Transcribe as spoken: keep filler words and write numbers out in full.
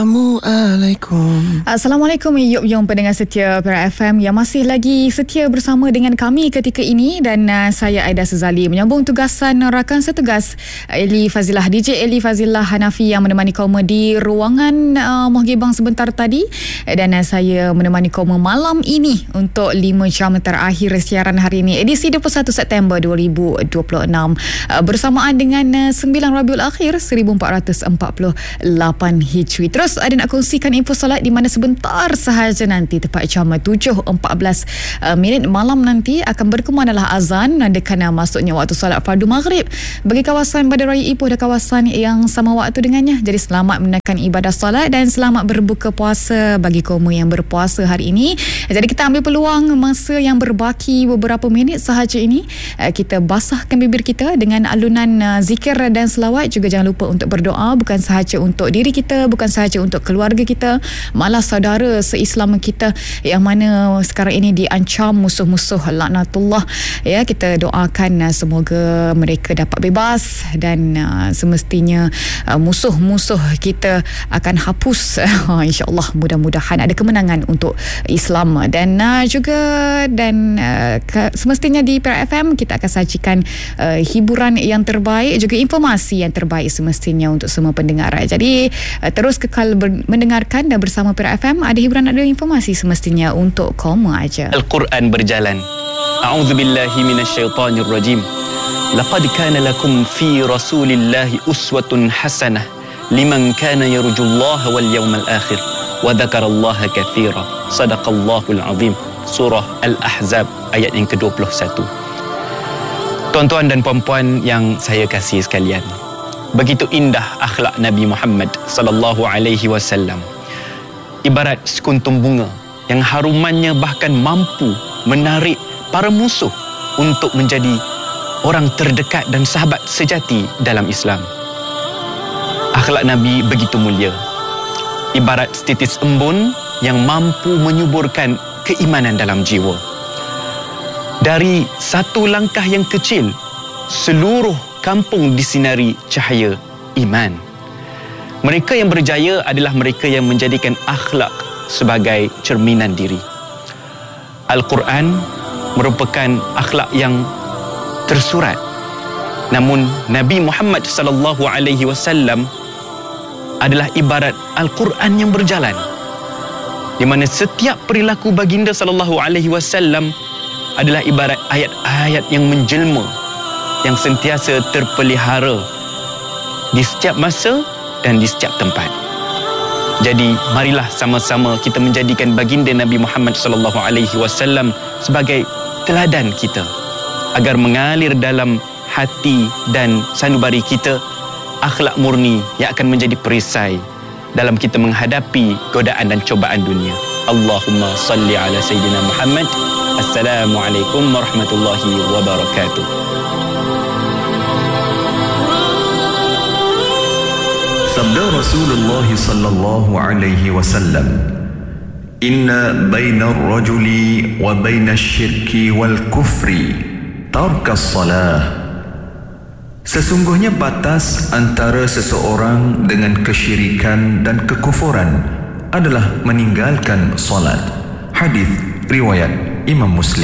Assalamualaikum. Assalamualaikum Yub Yung pendengar setia Perak F M yang masih lagi setia bersama dengan kami ketika ini, dan uh, saya Aida Suzali menyambung tugasan rakan setugas Eli Fazilah, D J Eli Fazilah Hanafi yang menemani kaum di ruangan uh, Muhgibang sebentar tadi, dan uh, saya menemani kaum malam ini untuk lima jam terakhir siaran hari ini, edisi dua puluh satu September dua ribu dua puluh enam, uh, bersamaan dengan uh, sembilan Rabiul Akhir seribu empat ratus empat puluh lapan Hijri. Terus ada nak kongsikan info solat di mana sebentar sahaja nanti tepat jam tujuh empat belas minit malam nanti akan berkumandanglah azan nandakan masuknya waktu solat fardu maghrib bagi kawasan Bandar Raya Ipoh dan kawasan yang sama waktu dengannya. Jadi selamat menunaikan ibadah solat dan selamat berbuka puasa bagi kaum yang berpuasa hari ini. Jadi kita ambil peluang masa yang berbaki beberapa minit sahaja ini, kita basahkan bibir kita dengan alunan zikir dan selawat. Juga jangan lupa untuk berdoa, bukan sahaja untuk diri kita, bukan sahaja untuk keluarga kita, malah saudara seislam kita yang mana sekarang ini diancam musuh-musuh laknatullah. Ya, kita doakan uh, semoga mereka dapat bebas dan uh, semestinya uh, musuh-musuh kita akan hapus. Uh, InsyaAllah, mudah-mudahan ada kemenangan untuk Islam dan uh, juga dan uh, ke, semestinya di Perak F M kita akan sajikan uh, hiburan yang terbaik, juga informasi yang terbaik semestinya untuk semua pendengar. Jadi uh, terus kekal ber- mendengarkan dan bersama Perak F M, ada hiburan, ada informasi semestinya untuk kaum aja. Al-Quran berjalan. A'udzubillahi minasyaitonirrajim. Laqad kana lakum fi Rasulillahi uswatun hasanah liman kana yarjullaha wal yawmal akhir wa dzakarallaha katsira. Sadaqallahul azim. Surah Al-Ahzab ayat yang ke dua puluh satu. Tuan-tuan dan puan-puan yang saya kasih sekalian, begitu indah akhlak Nabi Muhammad sallallahu alaihi wasallam. Ibarat sekuntum bunga yang harumannya bahkan mampu menarik para musuh untuk menjadi orang terdekat dan sahabat sejati dalam Islam. Akhlak Nabi begitu mulia. Ibarat setitis embun yang mampu menyuburkan keimanan dalam jiwa. Dari satu langkah yang kecil, seluruh kampung disinari cahaya iman. Mereka yang berjaya adalah mereka yang menjadikan akhlak sebagai cerminan diri. Al-Quran merupakan akhlak yang tersurat. Namun Nabi Muhammad sallallahu alaihi wasallam adalah ibarat Al-Quran yang berjalan, di mana setiap perilaku baginda sallallahu alaihi wasallam adalah ibarat ayat-ayat yang menjelma, yang sentiasa terpelihara di setiap masa dan di setiap tempat. Jadi marilah sama-sama kita menjadikan baginda Nabi Muhammad sallallahu alaihi wasallam sebagai teladan kita, agar mengalir dalam hati dan sanubari kita akhlak murni yang akan menjadi perisai dalam kita menghadapi godaan dan cobaan dunia. Allahumma salli ala Sayyidina Muhammad. Assalamualaikum warahmatullahi wabarakatuh. Sabda Rasulullah sallallahu alaihi wasallam, inna baina ar-rajuli wa baina asy-syirki wal kufri tarkas salah. Sesungguhnya batas antara seseorang dengan kesyirikan dan kekufuran adalah meninggalkan salat. Hadis riwayat Imam Muslim.